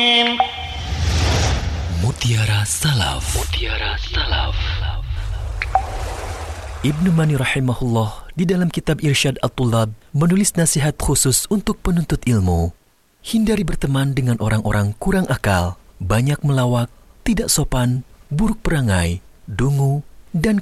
Mutiara Salaf. Mutiara Salaf. Ibnu Mani rahimahullah di dalam kitab Irsyad At-Tullab menulis nasihat khusus untuk penuntut ilmu. Hindari berteman dengan orang-orang kurang akal, banyak melawak, tidak sopan, buruk perangai, dungu, dan